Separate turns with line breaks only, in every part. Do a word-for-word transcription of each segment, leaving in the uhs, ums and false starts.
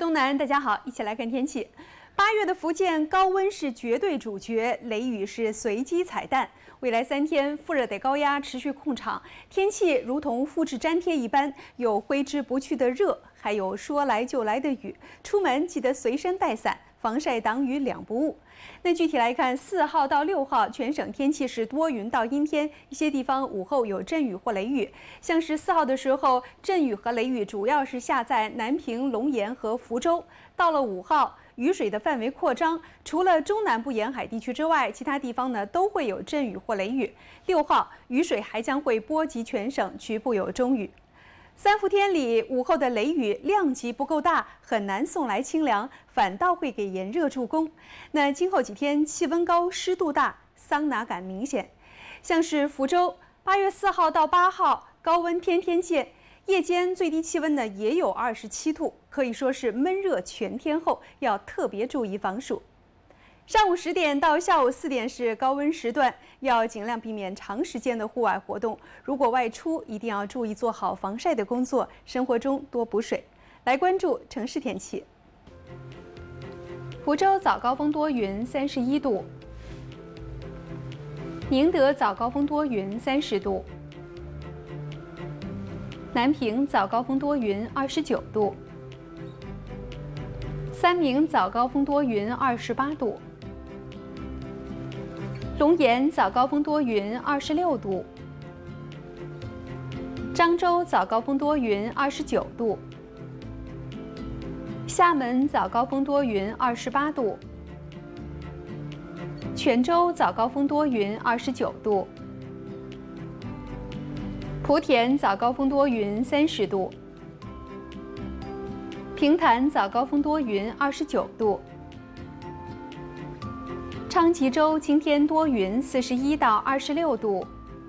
东南，大家好，一起来看天气。八月的福建高温是绝对主角，雷雨是随机彩蛋。未来三天，副热带高压持续控场，天气如同复制粘贴一般，有挥之不去的热，还有说来就来的雨。出门记得随身带伞，防晒挡雨两不误。那具体来看，四号到六号全省天气是多云到阴天，一些地方午后有阵雨或雷雨。像是四号的时候，阵雨和雷雨主要是下在南平、龙岩和福州。到了五号，雨水的范围扩张，除了中南部沿海地区之外，其他地方呢都会有阵雨或雷雨。六号，雨水还将会波及全省，局部有中雨。三伏天里，午后的雷雨量级不够大，很难送来清凉，反倒会给炎热助攻。那今后几天气温高、湿度大，桑拿感明显。像是福州，八月四号到八号高温天天见，夜间最低气温呢也有二十七度，可以说是闷热全天候，要特别注意防暑。上午十点到下午四点是高温时段，要尽量避免长时间的户外活动。如果外出，一定要注意做好防晒的工作，生活中多补水。来关注城市天气。福州早高峰多云，三十一度；宁德早高峰多云，三十度；南平早高峰多云，二十九度；三明早高峰多云，二十八度；龙岩早高峰多云，二十六度；漳州早高峰多云，二十九度；厦门早高峰多云，二十八度；泉州早高峰多云，二十九度；莆田早高峰多云，三十度；平潭早高峰多云，二十九度；昌吉州今天多云，四十一到二十六度；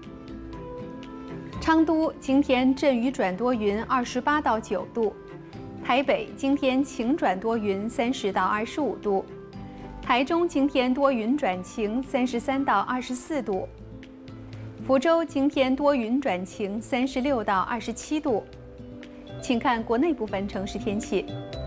昌都今天阵雨转多云，二十八到九度；台北今天晴转多云，三十到二十五度；台中今天多云转晴，三十三到二十四度；福州今天多云转晴，三十六到二十七度。请看国内部分城市天气。